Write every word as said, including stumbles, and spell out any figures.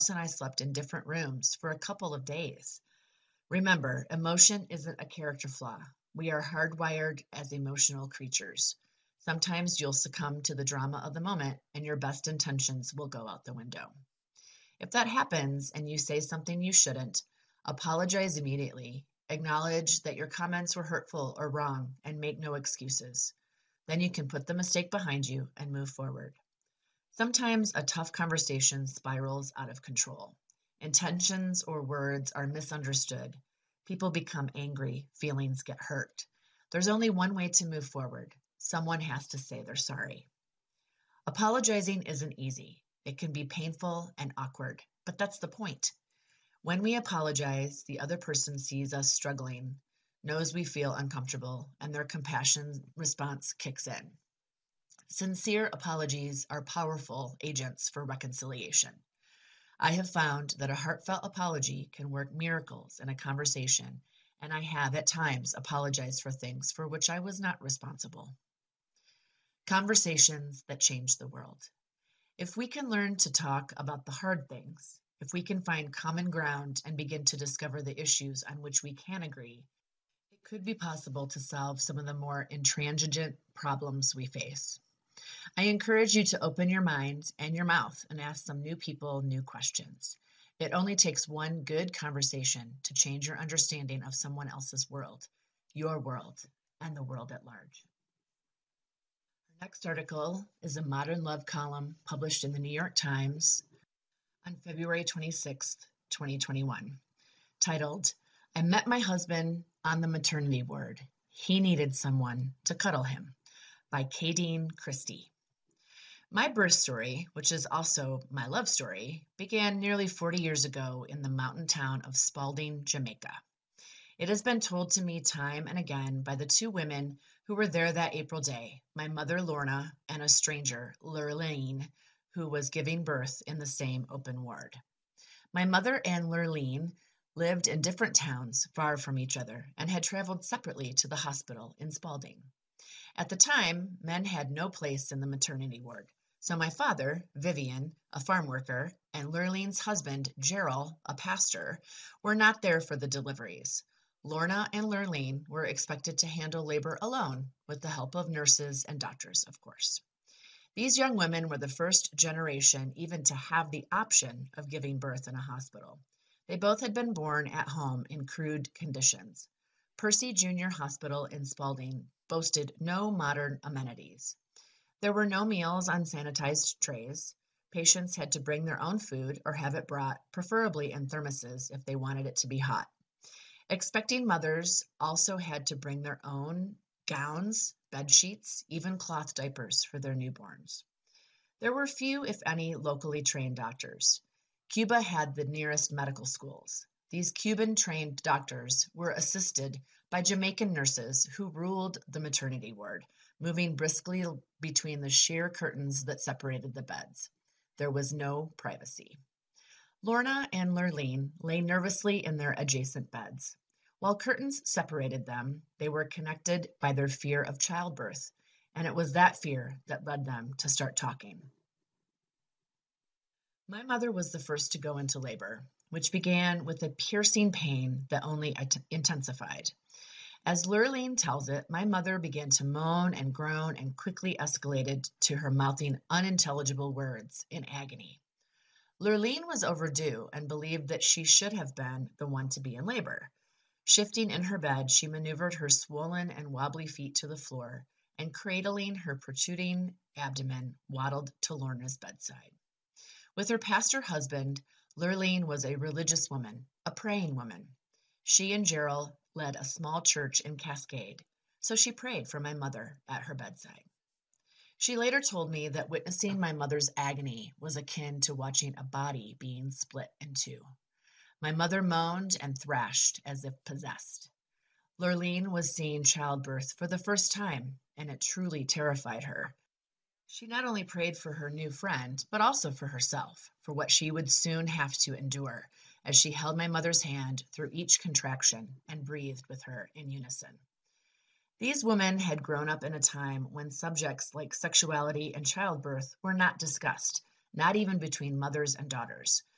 and I slept in different rooms for a couple of days. Remember, emotion isn't a character flaw. We are hardwired as emotional creatures. Sometimes you'll succumb to the drama of the moment and your best intentions will go out the window. If that happens and you say something you shouldn't, apologize immediately. Acknowledge that your comments were hurtful or wrong and make no excuses. Then you can put the mistake behind you and move forward. Sometimes a tough conversation spirals out of control. Intentions or words are misunderstood. People become angry, feelings get hurt. There's only one way to move forward. Someone has to say they're sorry. Apologizing isn't easy. It can be painful and awkward, but that's the point. When we apologize, the other person sees us struggling, knows we feel uncomfortable, and their compassion response kicks in. Sincere apologies are powerful agents for reconciliation. I have found that a heartfelt apology can work miracles in a conversation, and I have at times apologized for things for which I was not responsible. Conversations that change the world. If we can learn to talk about the hard things, if we can find common ground and begin to discover the issues on which we can agree, it could be possible to solve some of the more intransigent problems we face. I encourage you to open your mind and your mouth and ask some new people new questions. It only takes one good conversation to change your understanding of someone else's world, your world, and the world at large. Our next article is a Modern Love column published in the New York Times on February twenty-sixth, twenty twenty-one, titled, I Met My Husband on the Maternity Ward. He Needed Someone to Cuddle Him, by Kadeen Christie. My birth story, which is also my love story, began nearly forty years ago in the mountain town of Spalding, Jamaica. It has been told to me time and again by the two women who were there that April day, my mother Lorna and a stranger, Lurleen, who was giving birth in the same open ward. My mother and Lurleen lived in different towns far from each other and had traveled separately to the hospital in Spalding. At the time, men had no place in the maternity ward, so my father, Vivian, a farm worker, and Lurleen's husband, Gerald, a pastor, were not there for the deliveries. Lorna and Lurleen were expected to handle labor alone, with the help of nurses and doctors, of course. These young women were the first generation even to have the option of giving birth in a hospital. They both had been born at home in crude conditions. Percy Junior Hospital in Spalding boasted no modern amenities. There were no meals on sanitized trays. Patients had to bring their own food or have it brought, preferably in thermoses if they wanted it to be hot. Expecting mothers also had to bring their own gowns, bed sheets, even cloth diapers for their newborns. There were few, if any, locally trained doctors. Cuba had the nearest medical schools. These Cuban-trained doctors were assisted by Jamaican nurses who ruled the maternity ward, moving briskly between the sheer curtains that separated the beds. There was no privacy. Lorna and Lurleen lay nervously in their adjacent beds. While curtains separated them, they were connected by their fear of childbirth, and it was that fear that led them to start talking. My mother was the first to go into labor, which began with a piercing pain that only intensified. As Lurleen tells it, my mother began to moan and groan and quickly escalated to her mouthing unintelligible words in agony. Lurleen was overdue and believed that she should have been the one to be in labor. Shifting in her bed, she maneuvered her swollen and wobbly feet to the floor and, cradling her protruding abdomen, waddled to Lorna's bedside. With her pastor husband, Lurleen was a religious woman, a praying woman. She and Gerald led a small church in Cascade, so she prayed for my mother at her bedside. She later told me that witnessing my mother's agony was akin to watching a body being split in two. My mother moaned and thrashed as if possessed. Lurleen was seeing childbirth for the first time, and it truly terrified her. She not only prayed for her new friend, but also for herself, for what she would soon have to endure, as she held my mother's hand through each contraction and breathed with her in unison. These women had grown up in a time when subjects like sexuality and childbirth were not discussed, not even between mothers and daughters.